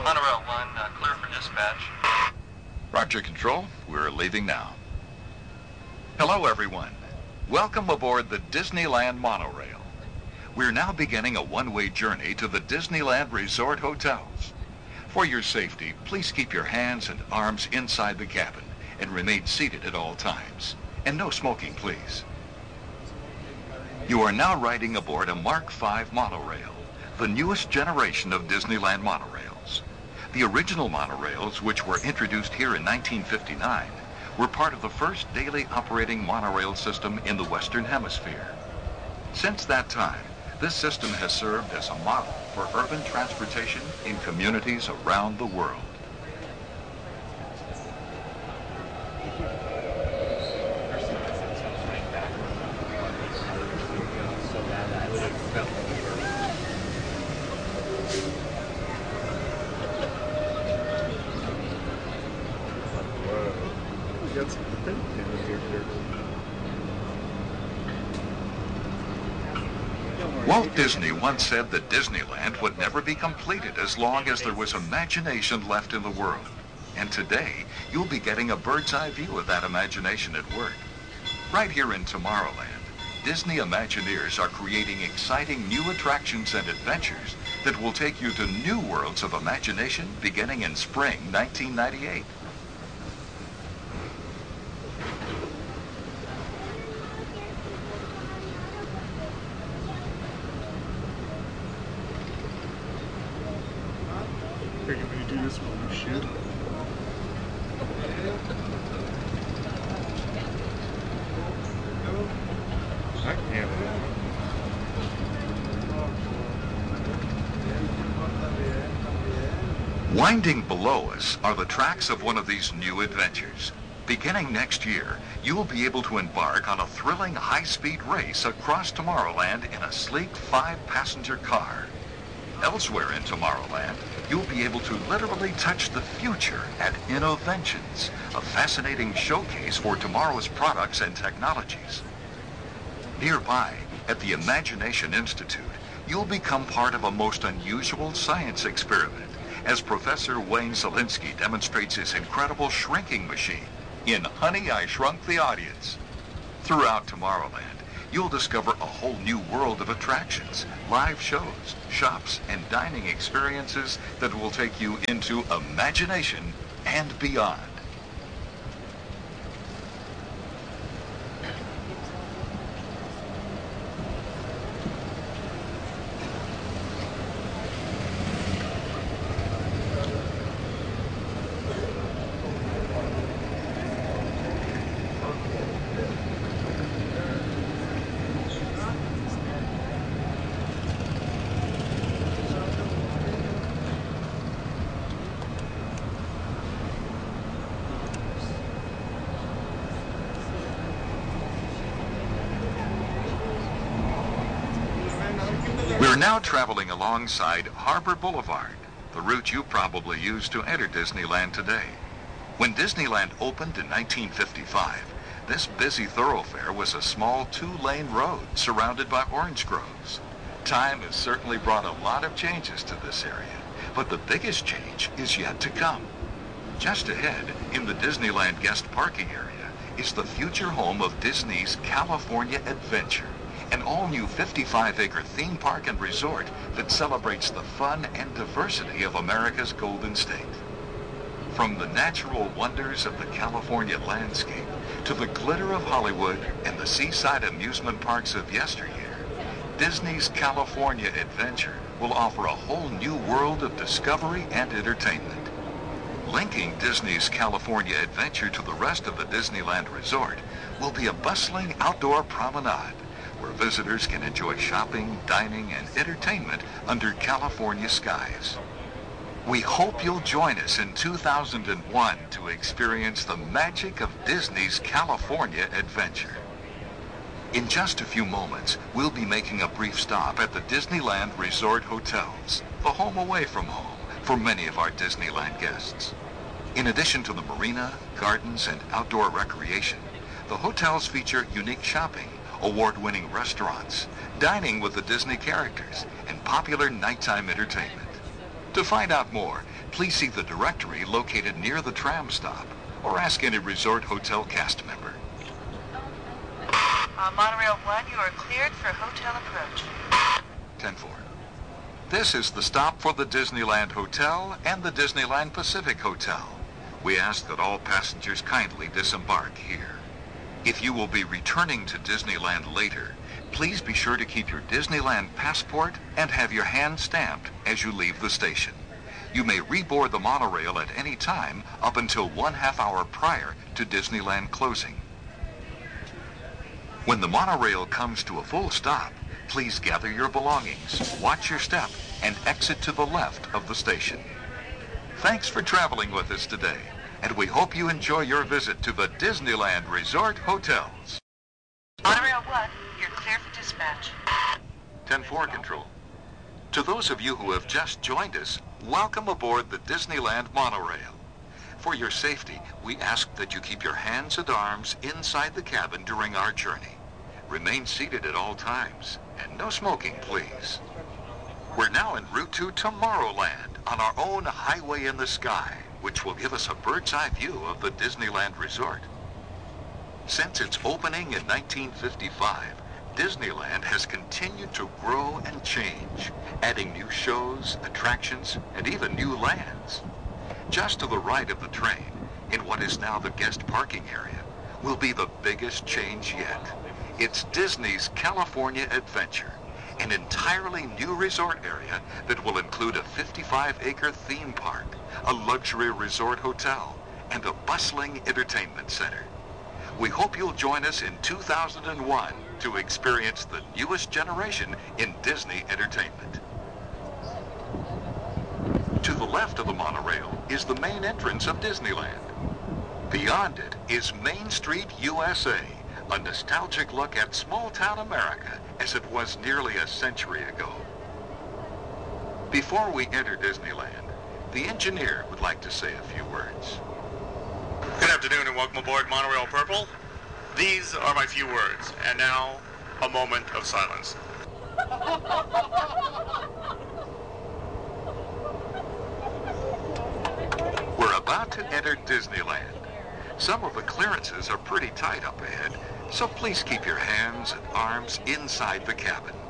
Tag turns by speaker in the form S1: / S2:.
S1: Monorail 1, clear for dispatch.
S2: Roger, Control. We're leaving now. Hello, everyone. Welcome aboard the Disneyland Monorail. We're now beginning a one-way journey to the Disneyland Resort hotels. For your safety, please keep your hands and arms inside the cabin and remain seated at all times. And no smoking, please. You are now riding aboard a Mark V monorail, the newest generation of Disneyland monorails. The original monorails, which were introduced here in 1959, were part of the first daily operating monorail system in the Western Hemisphere. Since that time, this system has served as a model for urban transportation in communities around the world. Walt Disney once said that Disneyland would never be completed as long as there was imagination left in the world. And today, you'll be getting a bird's eye view of that imagination at work. Right here in Tomorrowland, Disney Imagineers are creating exciting new attractions and adventures that will take you to new worlds of imagination beginning in spring 1998.
S3: Are you going to do this while we shoot? I can't.
S2: Winding below us are the tracks of one of these new adventures. Beginning next year, you will be able to embark on a thrilling high-speed race across Tomorrowland in a sleek 5-passenger car. Elsewhere in Tomorrowland, you'll be able to literally touch the future at Innoventions, a fascinating showcase for tomorrow's products and technologies. Nearby, at the Imagination Institute, you'll become part of a most unusual science experiment as Professor Wayne Szalinski demonstrates his incredible shrinking machine in Honey, I Shrunk the Audience. Throughout Tomorrowland, you'll discover a whole new world of attractions, live shows, shops, and dining experiences that will take you into imagination and beyond. We're now traveling alongside Harbor Boulevard, the route you probably use to enter Disneyland today. When Disneyland opened in 1955, this busy thoroughfare was a small 2-lane road surrounded by orange groves. Time has certainly brought a lot of changes to this area, but the biggest change is yet to come. Just ahead, in the Disneyland guest parking area, is the future home of Disney's California Adventure, an all-new 55-acre theme park and resort that celebrates the fun and diversity of America's Golden State. From the natural wonders of the California landscape to the glitter of Hollywood and the seaside amusement parks of yesteryear, Disney's California Adventure will offer a whole new world of discovery and entertainment. Linking Disney's California Adventure to the rest of the Disneyland Resort will be a bustling outdoor promenade where visitors can enjoy shopping, dining, and entertainment under California skies. We hope you'll join us in 2001 to experience the magic of Disney's California Adventure. In just a few moments, we'll be making a brief stop at the Disneyland Resort Hotels, the home away from home for many of our Disneyland guests. In addition to the marina, gardens, and outdoor recreation, the hotels feature unique shopping, award-winning restaurants, dining with the Disney characters, and popular nighttime entertainment. To find out more, please see the directory located near the tram stop or ask any resort hotel cast member.
S4: Monorail 1, you are cleared for hotel approach.
S2: 10-4. This is the stop for the Disneyland Hotel and the Disneyland Pacific Hotel. We ask that all passengers kindly disembark here. If you will be returning to Disneyland later, please be sure to keep your Disneyland passport and have your hand stamped as you leave the station. You may reboard the monorail at any time up until 1/2 hour prior to Disneyland closing. When the monorail comes to a full stop, please gather your belongings, watch your step, and exit to the left of the station. Thanks for traveling with us today, and we hope you enjoy your visit to the Disneyland Resort Hotels.
S4: Monorail 1, you're clear for dispatch.
S2: 10-4 control. To those of you who have just joined us, welcome aboard the Disneyland monorail. For your safety, we ask that you keep your hands and arms inside the cabin during our journey. Remain seated at all times, and no smoking, please. We're now en route to Tomorrowland on our own highway in the sky, which will give us a bird's eye view of the Disneyland Resort. Since its opening in 1955, Disneyland has continued to grow and change, adding new shows, attractions, and even new lands. Just to the right of the train, in what is now the guest parking area, will be the biggest change yet. It's Disney's California Adventure, an entirely new resort area that will include a 55-acre theme park, a luxury resort hotel, and a bustling entertainment center. We hope you'll join us in 2001 to experience the newest generation in Disney entertainment. To the left of the monorail is the main entrance of Disneyland. Beyond it is Main Street, USA, a nostalgic look at small-town America as it was nearly a century ago. Before we enter Disneyland, the engineer would like to say a few words.
S5: Good afternoon and welcome aboard Monorail Purple. These are my few words, and now a moment of silence.
S2: We're about to enter Disneyland. Some of the clearances are pretty tight up ahead, so please keep your hands and arms inside the cabin.